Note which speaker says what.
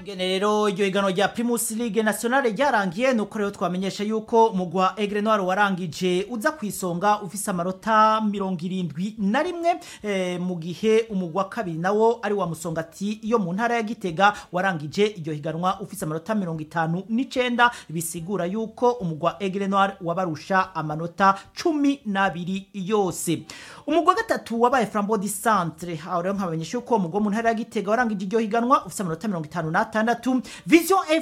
Speaker 1: ingene rero iryo higanwa rya Primus League Nationale ryarangiye nuko rero twamenyesha yuko mugwa Aigle Noir warangije uza kwisonga ufise amanota 71 mu gihe umugwa kabiri nawo ari wa Musongati yo mu ntara ya Gitega warangije iryo higanwa ufise amanota 59 bisigura yuko umugwa Aigle Noir wabarusha amanota 12 yose. Umugwa gatatu wabaye Flambeau du Centre aho rero nkabamenyesha yuko umugwa mu ntara ya Gitega warangije iryo higanwa ufise amanota 56. Vision